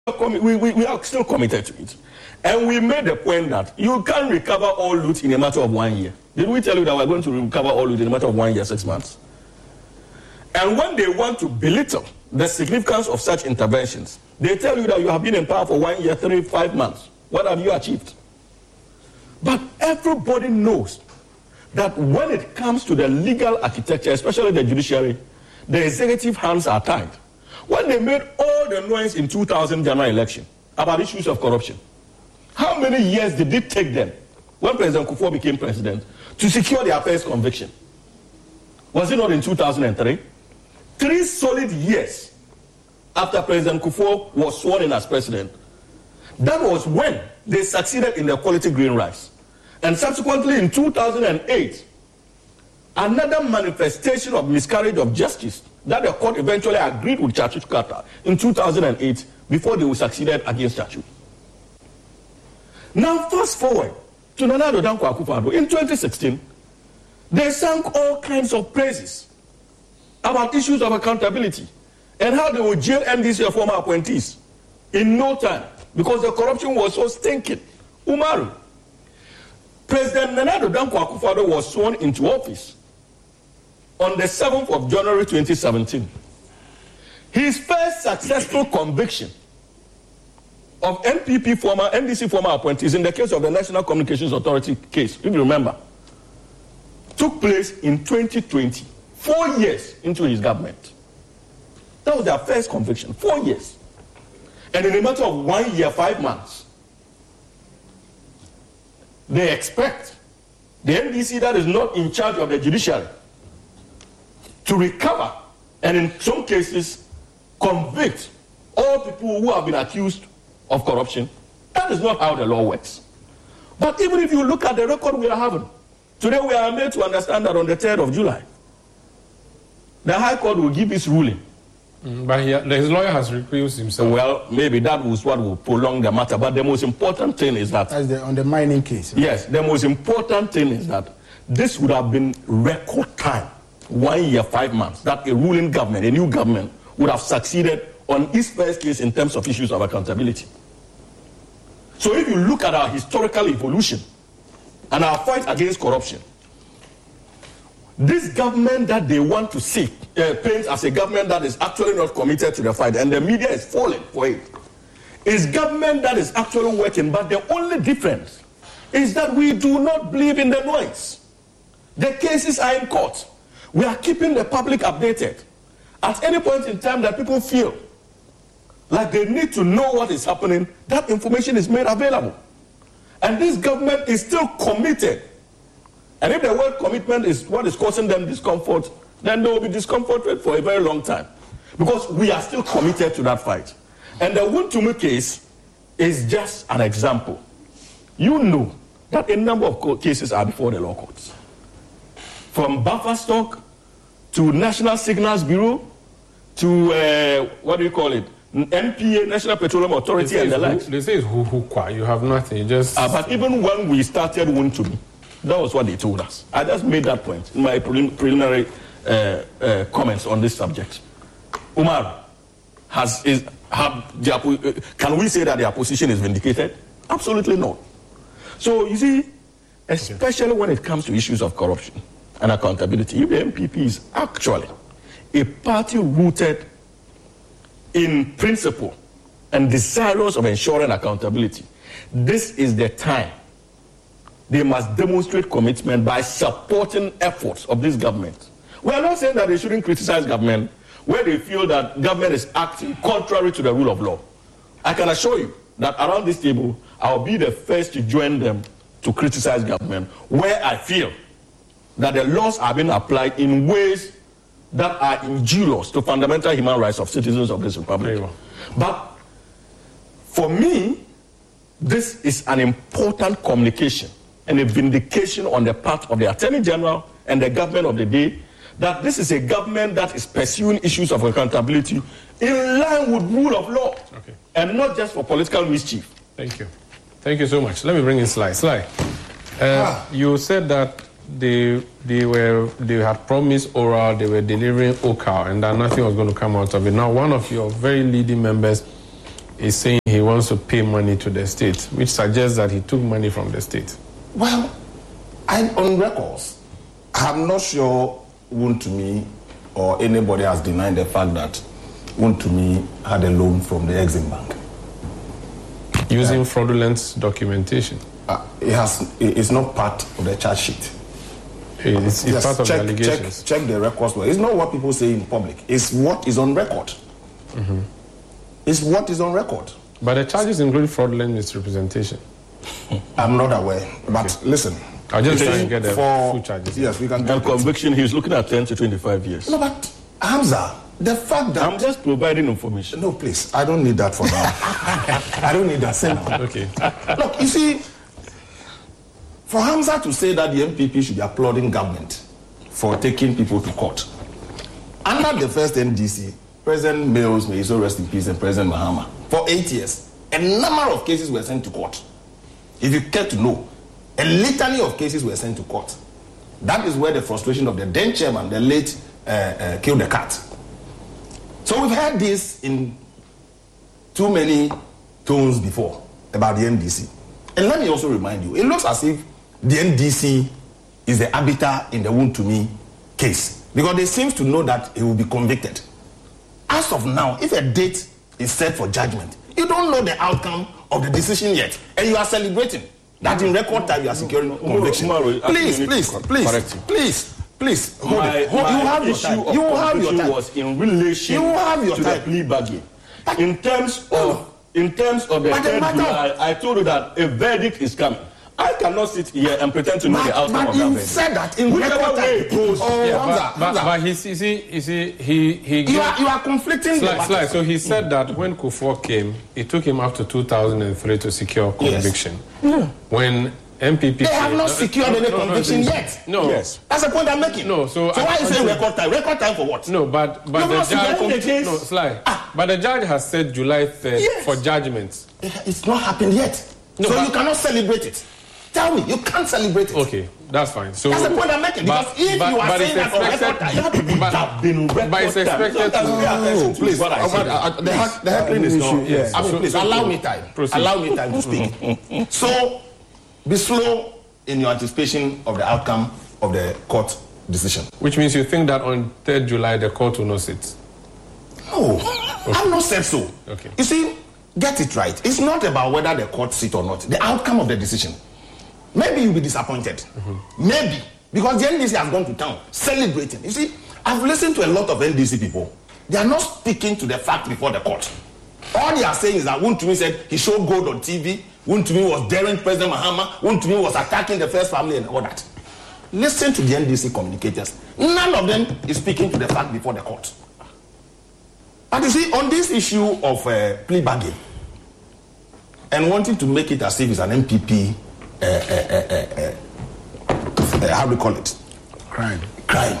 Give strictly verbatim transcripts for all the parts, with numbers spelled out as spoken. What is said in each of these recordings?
we, we, we are still committed to it. And we made the point that you can't recover all loot in a matter of one year. Did we tell you that we're going to recover all loot in a matter of one year, six months? And when they want to belittle the significance of such interventions, they tell you that you have been in power for one year, three, five months. What have you achieved? But everybody knows that when it comes to the legal architecture, especially the judiciary, the executive hands are tied. When they made all the noise in two thousand general election about issues of corruption, how many years did it take them, when President Kufuor became president, to secure their first conviction? Was it not in two thousand three? Three solid years after President Kufuor was sworn in as president. That was when they succeeded in the quality green rice. And subsequently in two thousand eight, another manifestation of miscarriage of justice that the court eventually agreed with Chachut Carter in two thousand eight before they succeeded against Chachut. Now fast forward to Nana Addo Dankwa Akufo-Addo. In twenty sixteen, they sang all kinds of praises about issues of accountability and how they would jail M D C or former appointees in no time because the corruption was so stinking. Umaru. President Nana Addo Dankwa Akufo-Addo was sworn into office on the seventh of January twenty seventeen. His first successful conviction of N P P former, N D C former appointees in the case of the National Communications Authority case, if you remember, took place in twenty twenty, four years into his government. That was their first conviction, four years. And in a matter of one year, five months, they expect the N D C that is not in charge of the judiciary to recover and in some cases convict all people who have been accused of corruption. That is not how the law works. But even if you look at the record we are having, today we are made to understand that on the third of July, the High Court will give its ruling. Mm, but he, his lawyer has recused himself. Well, maybe that was what will prolong the matter. But the most important thing is that... That's the, on the mining case. Right? Yes, the most important thing is that this would have been record time, one year, five months, that a ruling government, a new government, would have succeeded on its first case in terms of issues of accountability. So if you look at our historical evolution and our fight against corruption, this government that they want to see uh, paint as a government that is actually not committed to the fight, and the media is falling for it, is government that is actually working. But the only difference is that we do not believe in the noise. The cases are in court. We are keeping the public updated. At any point in time that people feel like they need to know what is happening, that information is made available. And this government is still committed. And if the word commitment is what is causing them discomfort, then they will be discomforted for a very long time. Because we are still committed to that fight. And the Wontumi case is just an example. You know that a number of cases are before the law courts. From buffer stock to National Signals Bureau to, uh, what do you call it, N P A, National Petroleum Authority, and the likes. They say it's who, who, qua. You have nothing. You just... Uh, but even when we started Wontumi, that was what they told us. I just made that point in my prelim preliminary uh, uh, comments on this subject. Umar, has, is, have their, uh, can we say that their position is vindicated? Absolutely not. So you see, especially when it comes to issues of corruption and accountability, if the M P P is actually a party rooted in principle and desirous of ensuring accountability, this is the time they must demonstrate commitment by supporting efforts of this government. We are not saying that they shouldn't criticize government where they feel that government is acting contrary to the rule of law. I can assure you that around this table, I'll be the first to join them to criticize government where I feel that the laws are being applied in ways that are injurious to fundamental human rights of citizens of this republic. But for me, this is an important communication and a vindication on the part of the Attorney General and the government of the day that this is a government that is pursuing issues of accountability in line with rule of law, okay, and not just for political mischief. Thank you. Thank you so much. Let me bring in Sly. Sly, uh, ah. you said that they they were they had promised oral, they were delivering O C A, and that nothing was going to come out of it. Now, one of your very leading members is saying he wants to pay money to the state, which suggests that he took money from the state. Well, I, on records, I'm not sure Wontumi or anybody has denied the fact that Wontumi had a loan from the Exim Bank. Using uh, fraudulent documentation. Uh, it has, it's not part of the charge sheet. It's, it's yes, part of check, the allegations. Check, check the records. It's not what people say in public. It's what is on record. Mm-hmm. It's what is on record. But the charges include fraudulent misrepresentation. I'm not aware. But okay. Listen. I'll just try and get the for, full charges. Yes, we can get the conviction. He's looking at ten to twenty-five years. No, but Hamza, the fact that... I'm just providing information. No, please. I don't need that for now. I don't need that for now. Okay. Look, you see, for Hamza to say that the M P P should be applauding government for taking people to court, under the first N D C, President Mills, may he so rest in peace, and President Mahama, for eight years, a number of cases were sent to court. If you care to know, a litany of cases were sent to court. That is where the frustration of the then chairman, the late, uh, uh, killed the cat. So we've heard this in too many tones before about the N D C. And let me also remind you, it looks as if the N D C is the arbiter in the Wontumi case, because they seem to know that he will be convicted. As of now, if a date is set for judgment, you don't know the outcome of the decision yet, and you are celebrating that in record time you are securing conviction. Please, please, please, please, please, hold my, it. Hold, my you have your issue time. Of you have your time. Was in relation you have your to time. the plea bargain. In terms of in terms of the third July, I told you that a verdict is coming. I cannot sit here and pretend to know but, the outcome but of that you verdict. said that in whichever record way it goes. Oh, yeah, Hamza, but, but, Hamza. but he's, you see, you see, he he. You are, you are conflicting. Slight, slight. So he said that when Kufuor came, it took him up to two thousand three to secure conviction. Yes. Yeah. When M P P they have not secured no, any no, conviction no, yet. No, yes, that's the point I'm making. No, so so I, why are you saying I, record time? Record time for what? No, but but the judge. The no, Sly. Ah. But the judge has said July third yes. for judgment. It's not happened yet, no, so you cannot celebrate it. Tell me, you can't celebrate it. Okay, that's fine. So that's the point I'm making. Because but, if but, you are saying that on record time, you have to be but, been but it's expected to. No, please, what I said. Uh, the hack, the heckling is not. Yes. I mean, please allow me time. Proceed. Allow me time to speak. So, be slow in your anticipation of the outcome of the court decision. Which means you think that on third July the court will not sit? No, okay. I've not said so. Okay. You see, get it right. It's not about whether the court sit or not. The outcome of the decision. Maybe you'll be disappointed. Mm-hmm. Maybe. Because the N D C has gone to town celebrating. You see, I've listened to a lot of N D C people. They are not speaking to the fact before the court. All they are saying is that Wontumi said he showed gold on T V. Wontumi was daring President Mahama. Wontumi was attacking the first family and all that. Listen to the N D C communicators. None of them is speaking to the fact before the court. But you see, on this issue of uh, plea bargain and wanting to make it as if it's an M P P, uh, uh, uh, uh, uh, how do we call it? Crime. Crime.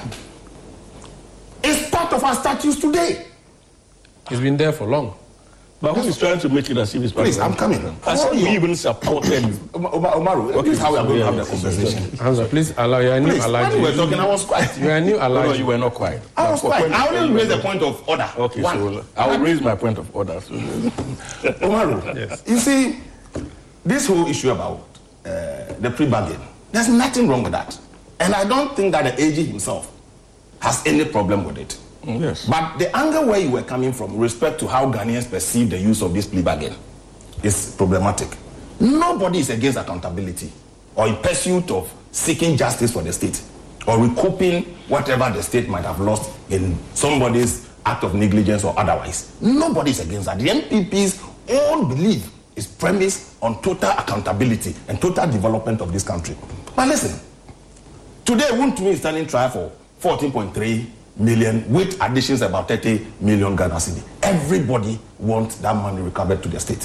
It's part of our statutes today. It's been there for long. But who is trying to make it as if it's part Please, of I'm coming. As if we even supported you. Umaru, okay, this is how we are going to have the conversation. Hamza, please allow you. I knew please, allowed when you were talking, I was quiet. You are new allowed. No, you were not quiet. I was quiet. I only raised the point of order. Okay, One. so I will raise my point of order. So. Umaru, yes. You see, this whole issue about uh, the pre-bargain, there's nothing wrong with that. And I don't think that the A G himself has any problem with it. Yes. But the angle where you were coming from, with respect to how Ghanaians perceive the use of this plea bargain, is problematic. Nobody is against accountability or in pursuit of seeking justice for the state or recouping whatever the state might have lost in somebody's act of negligence or otherwise. Nobody is against that. The M P P's own belief is premised on total accountability and total development of this country. But listen, today Wontumi is standing trial for fourteen point three million with additions about thirty million Ghana cedi. Everybody wants that money recovered to the state.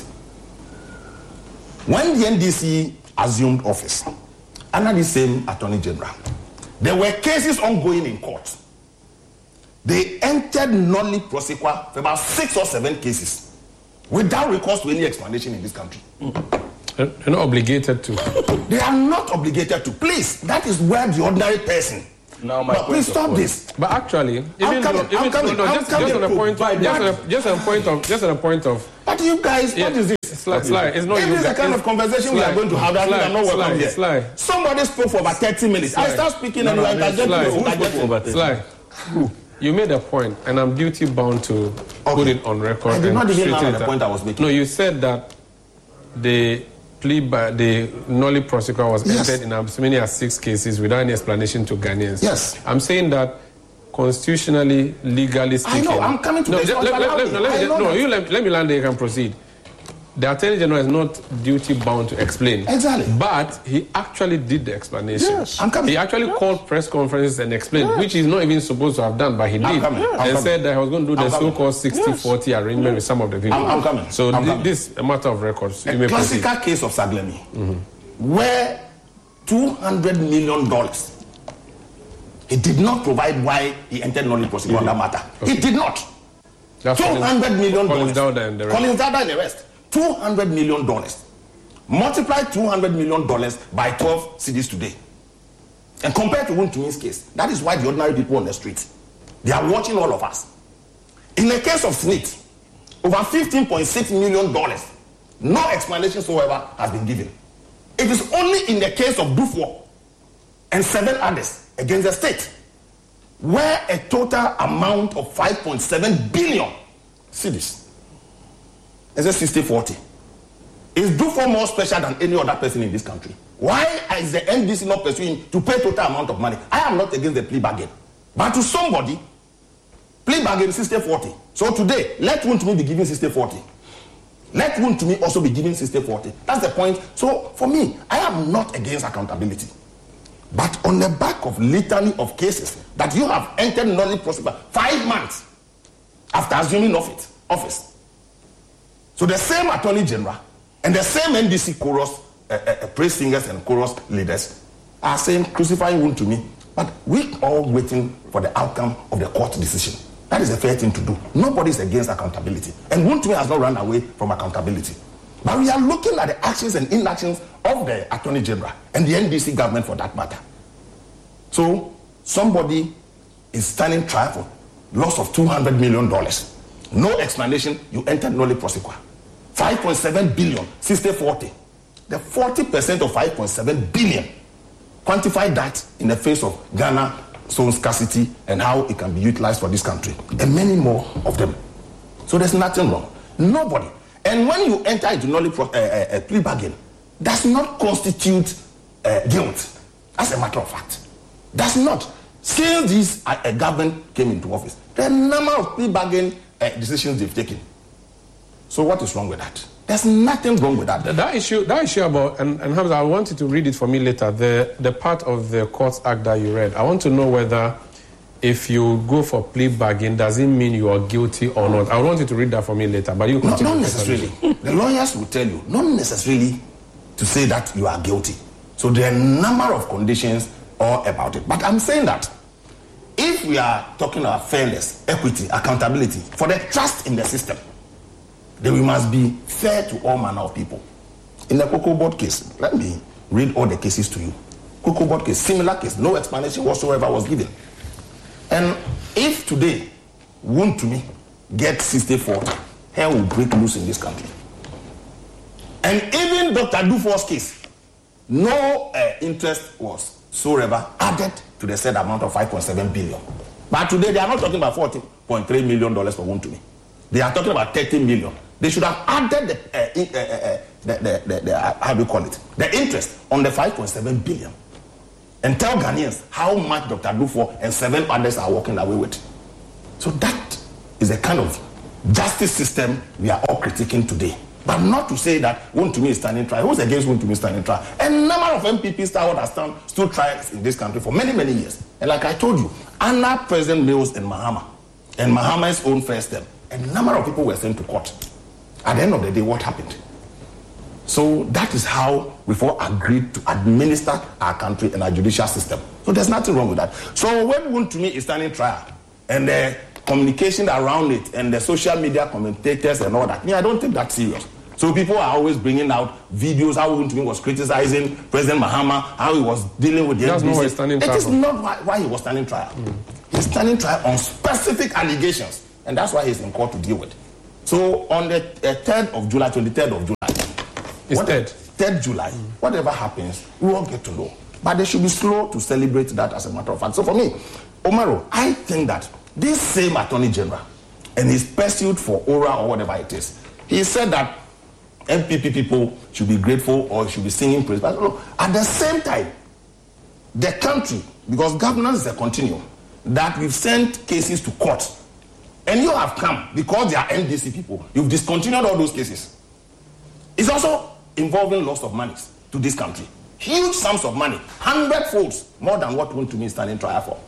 When the N D C assumed office under the same Attorney General, there were cases ongoing in court. They entered nolli prosequa for about six or seven cases without recourse to any explanation in this country. They're not obligated to. They are not obligated to. Please, that is where the ordinary person. Now my no, please stop this. But actually, even I'm coming, though, even, I'm coming, no, no, I'm just, coming. just on a point, just on a, just on a point of, just on a point of. But But you guys, Yeah. what is this? Sly, Sly, it's not If you this is the guys- kind of conversation we Sly, are going to have, I think Sly, I'm not welcome Sly, here. Sly. Somebody spoke for about thirty minutes. I Sly. start speaking No, and no, you interject. Sly. you Who interject. spoke over Sly, you made a point, and I'm duty bound to put Okay. it on record. I did and not even straighten know it the out. point I was making. No, you said that the plea by the Nolly prosecutor was Yes. entered in as many as six cases without any explanation to Ghanaians. Yes. I'm saying that constitutionally, legally speaking. know, I'm coming to no, this. let, let, let, let, let I me, know no, that. you let, let me land there, you can proceed. The Attorney General is not duty bound to explain. Exactly. But he actually did the explanation. Yes. I'm coming. He actually called press conferences and explained, Yes. which he's not even supposed to have done, but he I'm did. coming. I'm And coming. said that he was going to do I'm the coming. so-called sixty forty arrangement with some of the people. I'm- I'm coming. So I'm thi- coming. this is a matter of records. You A may proceed. classical case of Saglemi, where two hundred million dollars, he did not provide why he entered Nolly prosecution on that matter. He did not. That's two hundred million Collins dollars. Dowda and the rest. Collins Dowda and the rest. two hundred million dollars. Multiply two hundred million dollars by twelve cities today. And compared to Wuntumi's case, that is why the ordinary people on the streets, they are watching all of us. In the case of Smith, over fifteen point six million dollars, no explanation whatsoever has been given. It is only in the case of Dufour and seven others against the state, where a total amount of five point seven billion cedis. Is it sixty forty? Is Dufour more special than any other person in this country? Why is the N D C not pursuing to pay total amount of money? I am not against the plea bargain. But to somebody, plea bargain sixty forty. So today, let Wontumi be giving sixty forty. Let Wontumi also be giving sixty forty. That's the point. So for me, I am not against accountability. But on the back of litany of cases that you have entered Nolly prosecution five months after assuming office, office. So the same Attorney General and the same N D C chorus, uh, uh, praise singers and chorus leaders are saying crucifying Wontumi, but we all waiting for the outcome of the court decision. That is a fair thing to do. Nobody is against accountability. And Wontumi has not run away from accountability. But we are looking at the actions and inactions of the Attorney General and the N D C government for that matter. So somebody is standing trial for loss of two hundred million dollars. No explanation, you entered Nolly prosecution. five point seven billion, sixty forty. The forty percent of five point seven billion, quantify that in the face of Ghana, stone scarcity, and how it can be utilized for this country. And many more of them. So there's nothing wrong. Nobody. And when you enter into Nolly pro- uh, uh, uh, plea bargain, does not constitute uh, guilt. As a matter of fact. Does not. Since this uh, uh, government came into office, the number of plea bargain uh, decisions they've taken. So what is wrong with that? There's nothing wrong with that. That issue, that issue about, and, and Hamza, I want you to read it for me later, the, the part of the Courts Act that you read. I want to know whether if you go for plea bargain, does it mean you are guilty or not? I want you to read that for me later, but you No, continue. not necessarily. The lawyers will tell you, not necessarily to say that you are guilty. So there are a number of conditions all about it. But I'm saying that if we are talking about fairness, equity, accountability, for the trust in the system, then we must be fair to all manner of people. In the Cocoa Board case, let me read all the cases to you. Cocoa Board case, similar case, no explanation whatsoever was given. And if today, Wontumi get sixty forty, hell will break loose in this country. And even Doctor Dufour's case, no uh, interest was so ever added to the said amount of five point seven billion. But today they are not talking about forty point three million dollars for Wontumi. They are talking about thirty million. They should have added the, uh, uh, uh, the, the, the, the uh, how do you call it, the interest on the five point seven billion, and tell Ghanaians how much Doctor Dufour and seven others are walking away with. So that is the kind of justice system we are all critiquing today. But not to say that Wontumi is standing trial. Who's against Wontumi standing trial? A number of M P Ps that stand stood trials in this country for many, many years. And like I told you, under President Mills and Mahama, and Mahama's own first term, a number of people were sent to court. At the end of the day, what happened? So that is how we all agreed to administer our country and our judicial system. So there's nothing wrong with that. So when Wontumi is standing trial, and the communication around it, and the social media commentators and all that, me, I don't take that serious. So people are always bringing out videos how Wontumi was criticizing President Mahama, how he was dealing with the That's N D C. not why he's standing It trial is for. not why, why he was standing trial. Mm. He's standing trial on specific allegations, and that's why he's in court to deal with. So on the uh, third of July, twenty-third of July, it's third. third July, mm. whatever happens, we won't get to know. But they should be slow to celebrate that as a matter of fact. So for me, Umaru, I think that this same Attorney General and his pursuit for Ora or whatever it is, he said that M P P people should be grateful or should be singing praise. But look, at the same time, the country, because governance is a continuum, that we've sent cases to court, and you have come because they are N D C people. You've discontinued all those cases. It's also involving loss of money to this country. Huge sums of money, hundredfolds more than what Wontumi is standing trial for.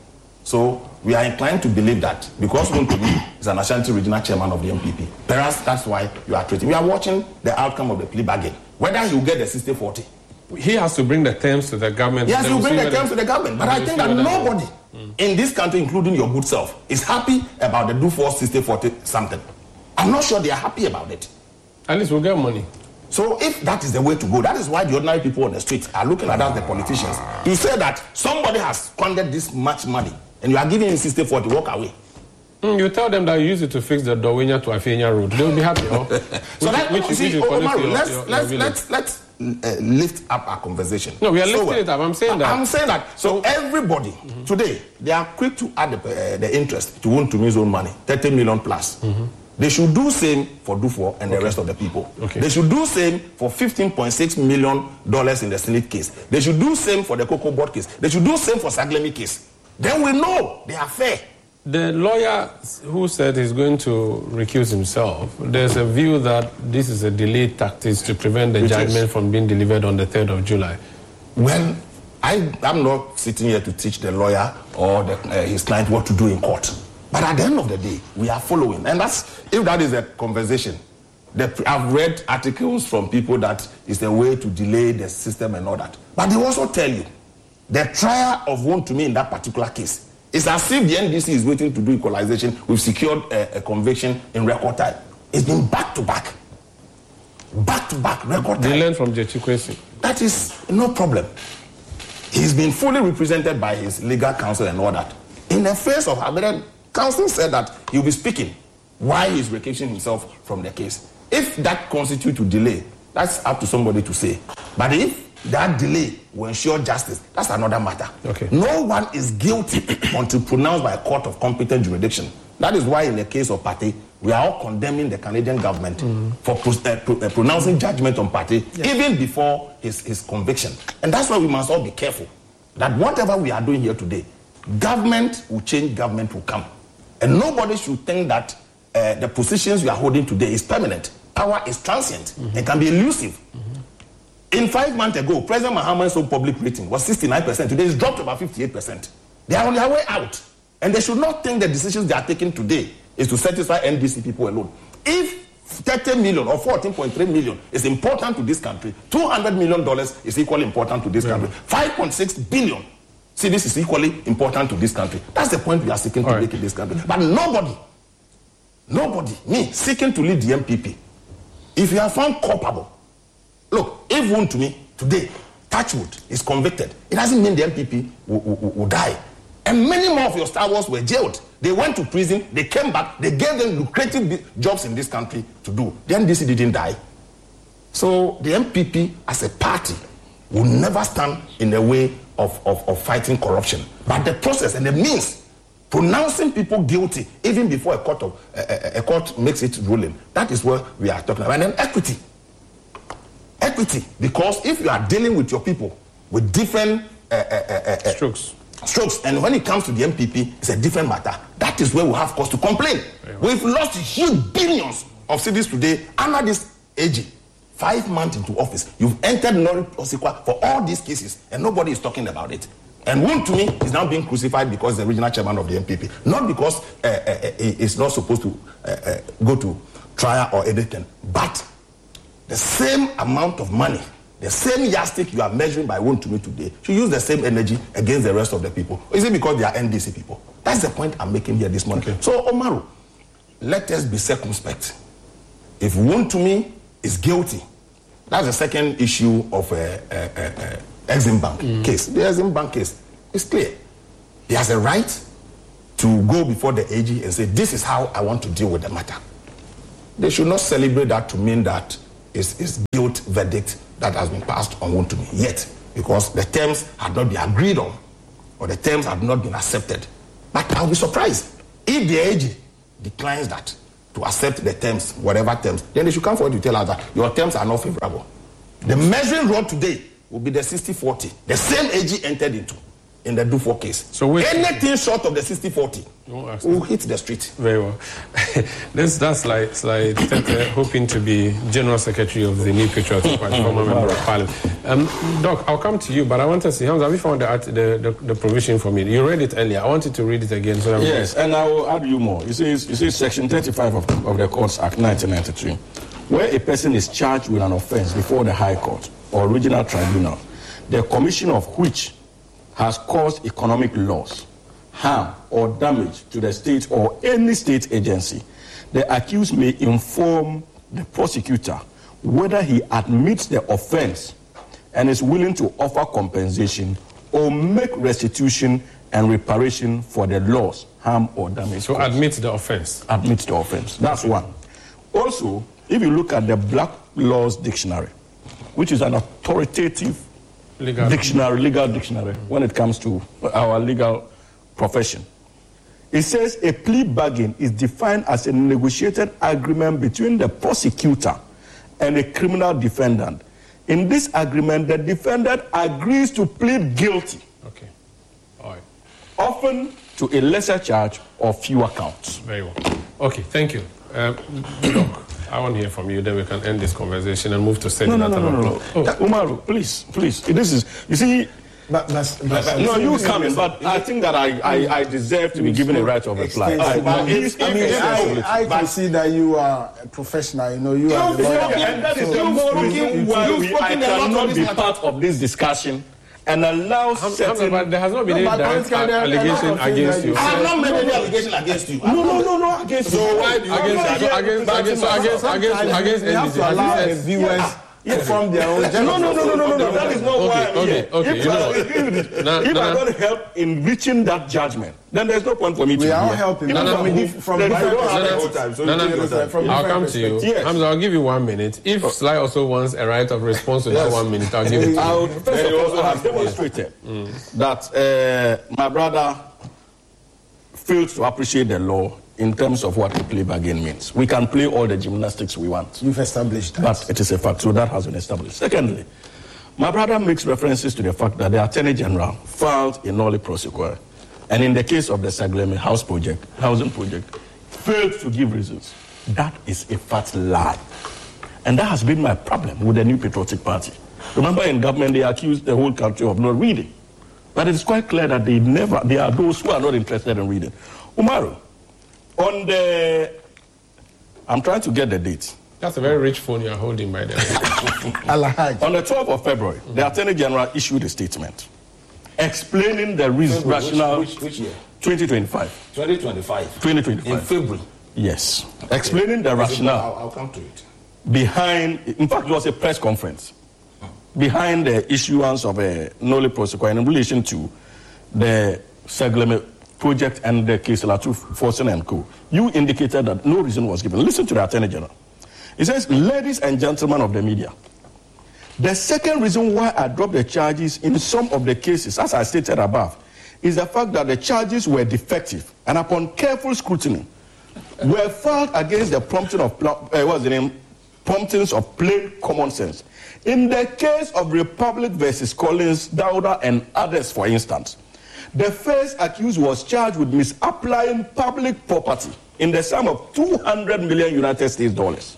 So we are inclined to believe that because Wontumi is an Ashanti regional chairman of the M P P, perhaps that's why you are treating. We are watching the outcome of the plea bargain, whether he will get the sixty forty. He has to bring the terms to the government. Yes, he will bring the terms to the government. But I think that nobody mm. in this country, including your good self, is happy about the do for sixty forty something. I'm not sure they are happy about it. At least we'll get money. So if that is the way to go, that is why the ordinary people on the street are looking at us, the politicians, to say that somebody has squandered this much money and you are giving him sixty forty, walk away. Mm, you tell them that you use it to fix the Dowenya to Afenya road. They will be happy. Oh? So that, which, see, which oh, Omar, your, let's, your, let's, your let's, let's, let's uh, lift up our conversation. No, we are lifting so, uh, it up. I'm saying that. I'm saying that. So everybody mm-hmm. today, they are quick to add the, uh, the interest to Wontumi's own money, thirty million plus. Mm-hmm. They should do same for Dufour and okay. the rest of the people. Okay. They should do same for fifteen point six million dollars in the Senate case. They should do same for the Cocoa Board case. They should do same for Saglemi case. Then we know they are fair. The lawyer who said he's going to recuse himself, there's a view that this is a delayed tactic to prevent the Which judgment is? from being delivered on the third of July. Well, I, I'm not sitting here to teach the lawyer or the, uh, his client what to do in court. But at the end of the day, we are following. And that's, if that is a conversation, the, I've read articles from people that is the way to delay the system and all that. But they also tell you, the trial of Wontumi in that particular case, it's as if the N D C is waiting to do equalization. We've secured a, a conviction in record time. It's been back to back. Back to back record time. They learned from Jechi Kwesi. That is no problem. He's been fully represented by his legal counsel and all that. In the face of Haberen, counsel said that he'll be speaking why he's recusing himself from the case. If that constitutes a delay, that's up to somebody to say. But if that delay will ensure justice, that's another matter. Okay. No one is guilty until pronounced by a court of competent jurisdiction. That is why in the case of Partey, we are all condemning the Canadian government mm. for pro- uh, pro- uh, pronouncing judgment on Partey yes. even before his, his conviction. And that's why we must all be careful that whatever we are doing here today, government will change, government will come. And nobody should think that uh, the positions we are holding today is permanent. Power is transient. Mm-hmm. It can be elusive. Mm-hmm. In five months ago, President Mahama's own public rating was sixty-nine percent. Today it's dropped to about fifty-eight percent. They are on their way out. And they should not think the decisions they are taking today is to satisfy N D C people alone. If thirty million or fourteen point three million is important to this country, two hundred million dollars is equally important to this yeah. country. five point six billion. See, this is equally important to this country. That's the point we are seeking to right. make in this country. But nobody, nobody, me, seeking to lead the M P P, if you are found culpable, look, if Wontumi today, Touchwood, is convicted, it doesn't mean the M P P will, will, will die. And many more of your Star Wars were jailed. They went to prison, they came back, they gave them lucrative jobs in this country to do. The N D C didn't die. So the M P P as a party will never stand in the way of, of, of fighting corruption. But the process and the means, pronouncing people guilty even before a court, of, a, a, a court makes its ruling, that is what we are talking about. And then equity. Equity, because if you are dealing with your people with different uh, uh, uh, uh, strokes, strokes, and when it comes to the M P P, it's a different matter. That is where we have cause to complain. Yeah. We've lost huge billions of cedis today under this A G. Five months into office, you've entered Nori Osikwa for all these cases, and nobody is talking about it. And Wontumi is now being crucified because the regional chairman of the M P P, not because uh, uh, he is not supposed to uh, uh, go to trial or anything, but the same amount of money, the same yardstick you are measuring by Wontumi today, should use the same energy against the rest of the people. Is it because they are N D C people? That's the point I'm making here this morning. Okay. So, Omaru, let us be circumspect. If Wontumi is guilty, that's the second issue of a uh, uh, uh, Exim Bank mm. case. The Exim Bank case is clear. He has a right to go before the A G and say, this is how I want to deal with the matter. they should not celebrate that to mean that it's, it's guilt verdict that has been passed on Wontumi yet, because the terms had not been agreed on, or the terms had not been accepted. But I'll be surprised if the A G declines that, to accept the terms, whatever terms, then they should come forward to tell us that your terms are not favorable. The measuring rod today will be the sixty forty, the same A G entered into in the Dufo case. So anything short of the sixty forty will hit the street. Very well. this, that's like, it's like Tete hoping to be General Secretary of the New Patriotic Party, former member of Parliament. Um, Doc, I'll come to you, but I want to see, Hamza, have you found the, the, the, the provision for me? You read it earlier. I wanted to read it again. So that yes, and I will add you more. You see, you see Section thirty-five of, of the Courts Act nineteen ninety-three, where a person is charged with an offense before the High Court or regional tribunal, the commission of which has caused economic loss, harm, or damage to the state or any state agency, the accused may inform the prosecutor whether he admits the offense and is willing to offer compensation or make restitution and reparation for the loss, harm, or damage. So caused. Admit the offense. Admit the offense. That's one. Also, if you look at the Black Laws Dictionary, which is an authoritative Legal. dictionary, legal dictionary, when it comes to our legal profession. It says a plea bargain is defined as a negotiated agreement between the prosecutor and a criminal defendant. In this agreement, the defendant agrees to plead guilty. Okay. All right. Often to a lesser charge or fewer counts. Very well. Okay, thank you. Um, Doc, I want to hear from you, then we can end this conversation and move to Senate. No, no, no, no, no. no. Oh. Umaru, please, please. This is, you see, but, but, but, but, no, you coming, but I think that I, I, I deserve to be given a right of reply. I, I, if, I mean, I, I can see that you are a professional, you know, you are the lawyer. And that is the more reason why we, I cannot be part of this discussion and allow certain... But there has not been no, any direct allegation against you. I have not made any allegation against you. No, no, no, no, against you. So why do you... Against, against, against, against, against, against, we have to allow the viewers to form their own... No, no, no, no, no, no, that is not why I'm okay, here. Okay, if you I, know if, nah, if nah. I don't help in reaching that judgment, then there's no point for me to we be are here. helping. No, no, no, from different perspectives. I'll come to you. Yes. Hamza, I'll give you one minute. If oh. Sly also wants a right of response to yes. that one minute, I'll give it to you. First of all, I have demonstrated mm. that uh, my brother failed to appreciate the law in terms of what a plea bargain means. We can play all the gymnastics we want. You've established that. But it is a fact, so that has been established. Secondly, my brother makes references to the fact that the Attorney General filed a nolle prosequi, and in the case of the Sagleme House project, housing project, failed to give reasons. That is a fat lie. And that has been my problem with the New Patriotic Party. Remember, in government, they accused the whole country of not reading. But it's quite clear that they never, they are those who are not interested in reading. Umaru, on the, I'm trying to get the date. That's a very rich phone you're holding by the way. On the twelfth of February, mm-hmm. the Attorney General issued a statement explaining the reason, rationale. Which, which year? twenty twenty-five. twenty twenty-five. twenty twenty-five. In February. Yes. Okay. Explaining the rationale. I'll, I'll come to it. Behind, in fact, it was a press conference. Behind the issuance of a nolle prosequi in relation to the Sagleme project and the case Latu Forsen and Co. You indicated that no reason was given. Listen to the Attorney General. He says, ladies and gentlemen of the media, the second reason why I dropped the charges in some of the cases, as I stated above, is the fact that the charges were defective and upon careful scrutiny were filed against the prompting of, uh, what's the name? promptings of plain common sense. In the case of Republic versus Collins, Dauda, and others, for instance, the first accused was charged with misapplying public property in the sum of two hundred million United States dollars.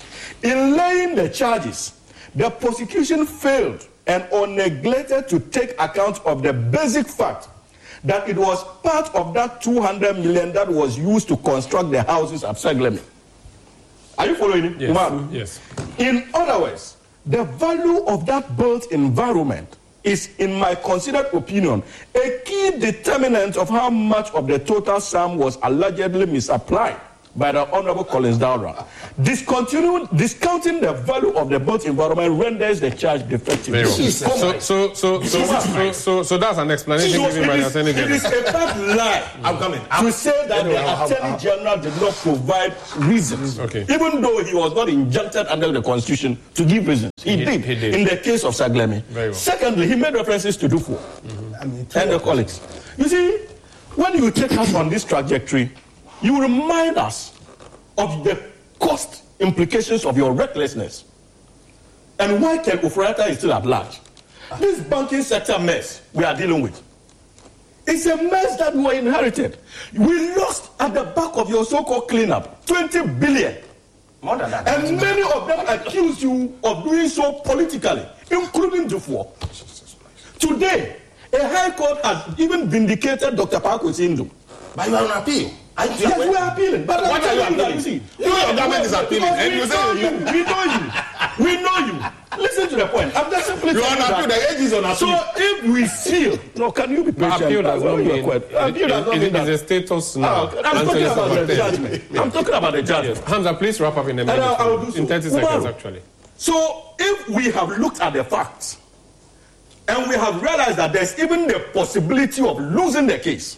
In laying the charges, the prosecution failed and or neglected to take account of the basic fact that it was part of that two hundred million that was used to construct the houses at Sagleme. Are you following it? Yes. Yes. In other words, the value of that built environment is, in my considered opinion, a key determinant of how much of the total sum was allegedly misapplied by the Honorable Collins Dowdra. Discontinuing, discounting the value of the built environment renders the charge defective. Very well. So, so, so, so, so, so, so that's an explanation given by the Attorney General. It is a bad lie. I'm coming. I'm, to say that anyway, the I'll, Attorney I'll, General did not provide reasons, okay. even though he was not injuncted under the Constitution to give reasons. He, he, did, he did in the case of Saglemi. Well. Secondly, he made references to Dufour mm-hmm. I mean, and the colleagues. You see, when you take us on this trajectory, you remind us of the cost implications of your recklessness and why Ken Ofori-Atta is still at large. This banking sector mess we are dealing with, it's a mess that we inherited. We lost at the back of your so-called cleanup twenty billion. More than that. And many of them accuse you of doing so politically, including Dufour. Today, a high court has even vindicated Doctor Kwaku Ndu. But you are on appeal. I, yes, we are appealing. But what are you appealing? You, see, you your government is appealing. And you say you, we know you. We know you. Listen to the point. I'm just simply you are on appeal. The age is on appeal. So if we feel, no, can you be patient? Appeal does not mean. Appeal does not mean that. It is a status now. Uh, I'm talking about the judgment. I'm talking about the judgment. Yes. Hamza, please wrap up in a minute. I, I will do so. In thirty Umaru. seconds, actually. So if we have looked at the facts and we have realized that there's even the possibility of losing the case,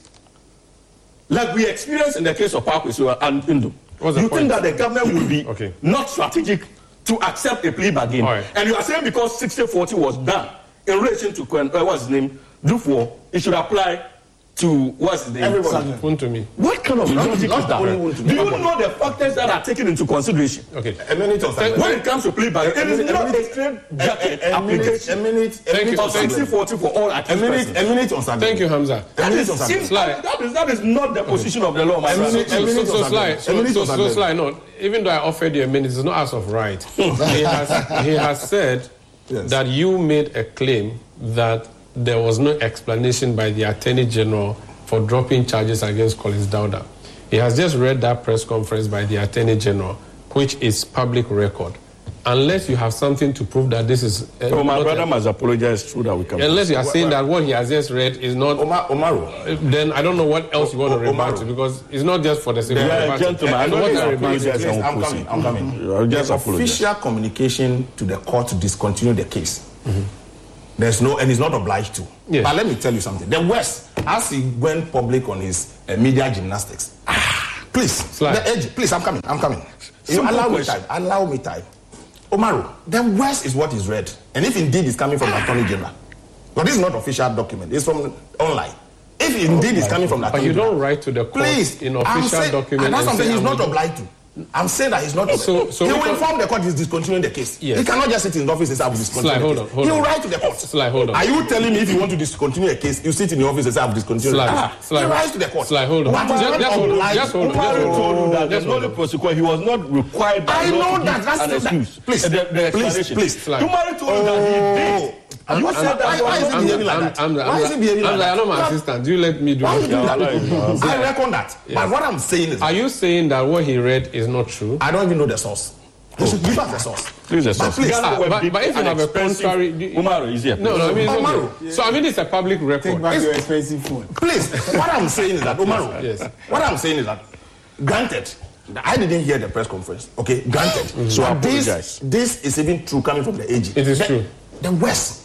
like we experienced in the case of Kwaku and Ndu, you think that the government will be okay. not strategic to accept a plea bargain? Right. And you are saying because sixty forty was done in relation to uh, what's his name, Dufour, it should apply to what's his name? Everybody. To me. What kind of logic not is that? Do you know the factors that are taken into consideration? Okay. A minute of When it comes to plea bargain, it is not a straight jacket application. A minute, a minute of sixty forty for all accused A minute, persons. a minute on Saturday. Thank you, Hamza. That is, seems, that, is, that is not the position of the law, my A brother. minute, So, a minute so, so on Sly, Saturday. so, so, so Sly, no. Even though I offered you a minute, it's not as of right. he has he has said Yes. that you made a claim that there was no explanation by the Attorney General for dropping charges against Collins Dowdra. He has just read that press conference by the Attorney General, which is public record. Unless you have something to prove that this is... Uh, so my brother a, must apologize through that we can... Unless you are saying that what he has just read is not... Omar, Omaru. Then I don't know what else you want to rebut Omaru. to, because it's not just for the sake of yeah, gentlemen, I what don't apologize. I'm coming, I'm coming. I'll There's just official communication to the court to discontinue the case. Mm-hmm. There's no, and he's not obliged to. Yes. But let me tell you something. The West, as he went public on his uh, media gymnastics, ah, please, the edge, please, I'm coming, I'm coming. You allow me time, allow me time. Omaru, the West is what is read. And if indeed it's coming from the Attorney General, but this is not official document, it's from online. If indeed it's coming from the Attorney General. But you General, don't write to the court please, in official saying, document. And that's something he's not I'm obliged to. I'm saying that he's not. So, so he will can, inform the court he's discontinuing the case. Yes. He cannot just sit in his office and say, I will discontinue Sly, the hold case. on, hold he will on. write to the court. Sly, hold on. Are you telling me if you want to discontinue a case, you sit in your office and say, I will discontinue Sly, the case? ah, Sly, he writes to the court. Sly, hold on. What is Just, not just hold on. obliged? Just hold on. Umaru Just hold told you on. that there's no prosecutor. He was not required by I law know to that. give That's an that. excuse. Please, Uh, the, the please, explanation. please. Sly. Umaru told you that he did. And You what- said that why, why is he I'm, behaving like I'm, that? I'm, Why is he behaving like I'm, that? I'm not my Why- assistant. Do you let me do Why it? you do that? I reckon that. But what I'm saying is, Are you saying that what he read is not true? I don't even know the source. He should give us the source. Please, the But source. please, Ghana Ah, were but, big but if you and have a expensive- contrary... do you- Umaru is here. No, no, I mean, it's Umaru. okay. So, I mean, it's a public Take record. back It's- your expensive phone. Please, what I'm saying is that, Omaru, Yes. what I'm saying is that, granted, I didn't hear the press conference, okay, granted. Mm-hmm. So I But this, apologize. this is even true coming from the A G. It is the, true. The West.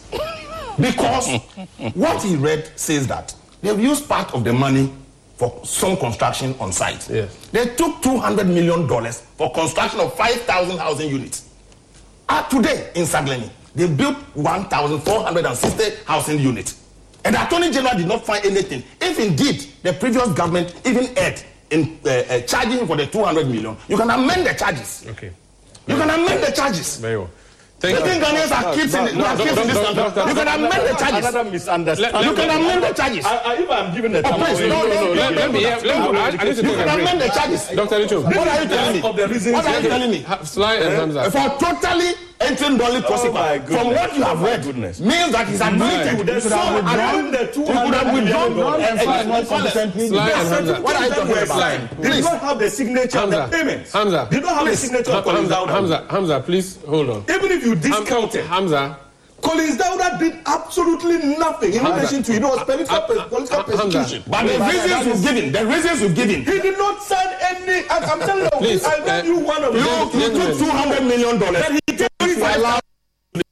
Because what he read says that they've used part of the money for some construction on site. Yes. They took two hundred million dollars for construction of five thousand housing units. Uh, today, in Saglemi, they built one thousand four hundred sixty housing units. And the Attorney General did not find anything. If indeed the previous government even erred in uh, uh, charging him for the two hundred million, you can amend the charges. Okay. You can amend the charges. Very well. You Thank think you. Ghanaians are keeping no, it? no, are no, keeping no, this no, country? no, no, You can amend the charges. Another misunderstanding. You can amend the charges. I, I, if I'm giving the Oh, please, time, no, No, no, no, let, let me hear. Let me, I, I need to You take can a amend break. the charges. Doctor Licho. What are you telling me? of the reasons What are you telling me? Ha- Sly and Hamza. For totally entering Dolly my Kosika, goodness. from what you have Oh, my read, goodness. means that he's admitted. There's You so could have withdrawn withdrawn the two You could have hundred withdrawn million and Sly and- not and call it. competently Sly and Hamza. What are you talking about? Sly. They Please. don't have the signature of the Hamza. payments. Hamza. They don't have the Please. signature of Collins Hamza, Dowdra. Hamza, Hamza, please hold on. Even if you discount it, Hamza, Collins Dauda did absolutely nothing in relation to, you know, political, uh, political persecution. But the reasons you've given, the reasons you've given. He did not sign any. I'm telling you, Please, I'll tell uh, you one of You, them. you took two hundred million dollars. He took Allow